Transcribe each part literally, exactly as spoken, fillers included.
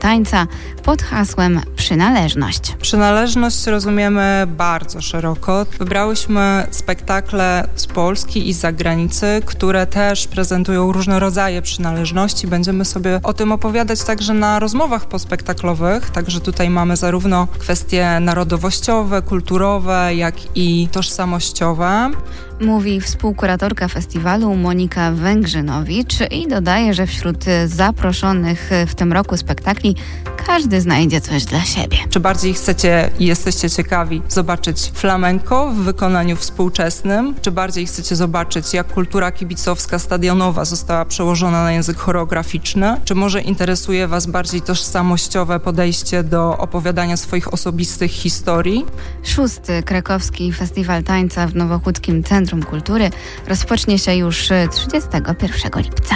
tańca pod hasłem Przynależność. Przynależność rozumiemy bardzo szeroko. Wybrałyśmy spektakle z Polski i z zagranicy, które też prezentują różne rodzaje przynależności. Będziemy sobie o tym opowiadać także na rozmowach pospektaklowych. Także tutaj mamy zarówno kwestie narodowościowe, kulturowe, jak i tożsamościowe. Mówi współkuratorka festiwalu Monika Węgrzynowicz i dodaje, że wśród zaproszonych w tym roku spektakli każdy znajdzie coś dla siebie. Czy bardziej chcecie i jesteście ciekawi zobaczyć flamenco w wykonaniu współczesnym? Czy bardziej chcecie zobaczyć, jak kultura kibicowska stadionowa została przełożona na język choreograficzny? Czy może interesuje Was bardziej tożsamościowe podejście do opowiadania swoich osobistych historii? Szósty krakowski festiwal tańca w Nowochódzkim Centrum Kultury rozpocznie się już trzydziestego pierwszego lipca.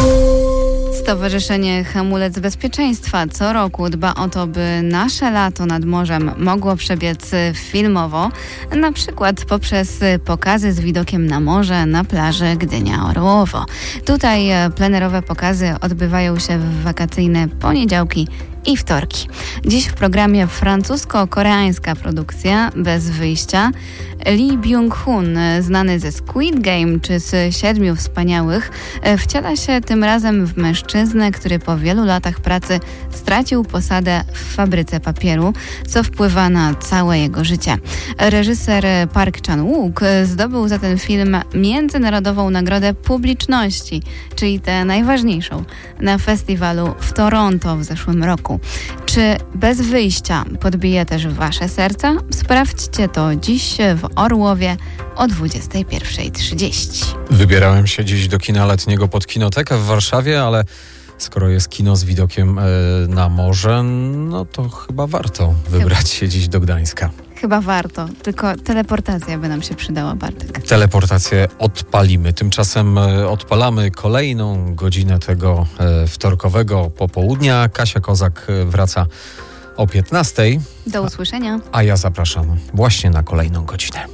Stowarzyszenie Hamulec Bezpieczeństwa co roku dba o to, by nasze lato nad morzem mogło przebiec filmowo, na przykład poprzez pokazy z widokiem na morze na plaży Gdynia-Orłowo. Tutaj plenerowe pokazy odbywają się w wakacyjne poniedziałki i wtorki. Dziś w programie francusko-koreańska produkcja Bez wyjścia. Lee Byung-hun, znany ze Squid Game czy z Siedmiu Wspaniałych, wciela się tym razem w mężczyznę, który po wielu latach pracy stracił posadę w fabryce papieru, co wpływa na całe jego życie. Reżyser Park Chan-wook zdobył za ten film Międzynarodową Nagrodę Publiczności, czyli tę najważniejszą, na festiwalu w Toronto w zeszłym roku. Czy Bez wyjścia podbije też Wasze serca? Sprawdźcie to dziś w Orłowie o dwudziestej pierwszej trzydzieści. Wybierałem się dziś do kina letniego pod Kinotekę w Warszawie, ale skoro jest kino z widokiem e, na morze, no to chyba warto wybrać się dziś do Gdańska. Chyba warto, tylko teleportacja by nam się przydała, Bartek. Teleportację odpalimy. Tymczasem e, odpalamy kolejną godzinę tego e, wtorkowego popołudnia. Kasia Kozak e, wraca o piętnastej. Do usłyszenia. A, a ja zapraszam właśnie na kolejną godzinę.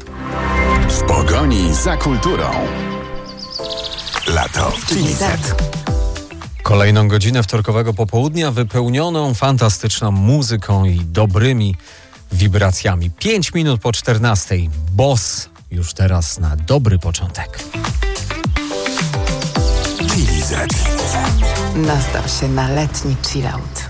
W pogoni za kulturą. Lato w Chili Z. Kolejną godzinę wtorkowego popołudnia wypełnioną fantastyczną muzyką i dobrymi wibracjami. Pięć minut po czternastej. Boss już teraz na dobry początek. Chili Z. Nastaw się na letni chillout.